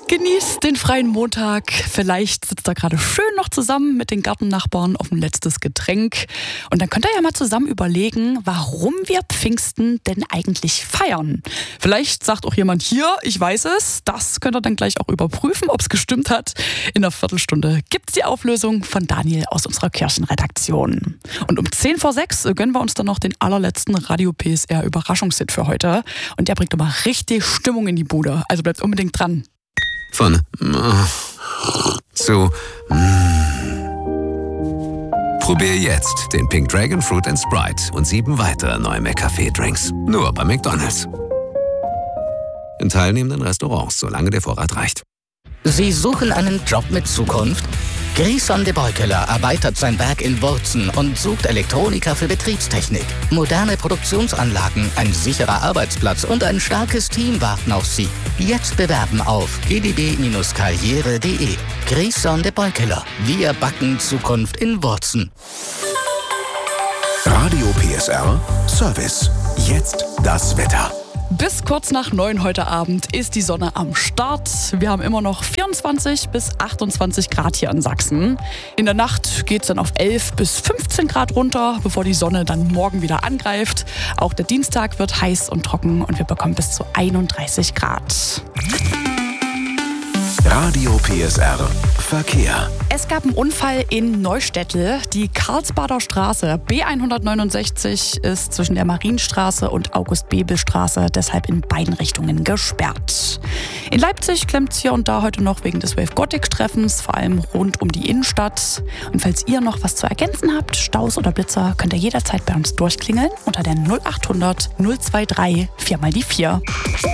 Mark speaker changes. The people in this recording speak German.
Speaker 1: Genießt den freien Montag. Vielleicht sitzt ihr gerade schön noch zusammen mit den Gartennachbarn auf ein letztes Getränk. Und dann könnt ihr ja mal zusammen überlegen, warum wir Pfingsten denn eigentlich feiern. Vielleicht sagt auch jemand hier, ich weiß es. Das könnt ihr dann gleich auch überprüfen, ob es gestimmt hat. In einer Viertelstunde gibt's die Auflösung von Daniel aus unserer Kirchenredaktion. Und um 5:10 gönnen wir uns dann noch den allerletzten Radio PSR Überraschungshit für heute. Und der bringt immer richtig Stimmung in die Bude. Also bleibt unbedingt dran.
Speaker 2: Von zu Probier jetzt den Pink Dragon Fruit & Sprite und 7 weitere neue McCafé-Drinks. Nur bei McDonald's. In teilnehmenden Restaurants, solange der Vorrat reicht.
Speaker 3: Sie suchen einen Job mit Zukunft? Grison de Beukeler erweitert sein Werk in Wurzen und sucht Elektroniker für Betriebstechnik. Moderne Produktionsanlagen, ein sicherer Arbeitsplatz und ein starkes Team warten auf Sie. Jetzt bewerben auf gdb-karriere.de. Grison de Beukeler. Wir backen Zukunft in Wurzen.
Speaker 4: Radio PSR Service. Jetzt das Wetter.
Speaker 1: Bis kurz nach 9 heute Abend ist die Sonne am Start. Wir haben immer noch 24 bis 28 Grad hier in Sachsen. In der Nacht geht es dann auf 11 bis 15 Grad runter, bevor die Sonne dann morgen wieder angreift. Auch der Dienstag wird heiß und trocken und wir bekommen bis zu 31 Grad.
Speaker 4: Radio PSR Verkehr.
Speaker 1: Es gab einen Unfall in Neustädtel. Die Karlsbader Straße B169 ist zwischen der Marienstraße und August-Bebel-Straße deshalb in beiden Richtungen gesperrt. In Leipzig klemmt es hier und da heute noch wegen des Wave Gothic-Treffens, vor allem rund um die Innenstadt. Und falls ihr noch was zu ergänzen habt, Staus oder Blitzer, könnt ihr jederzeit bei uns durchklingeln unter der 0800 023 4x4.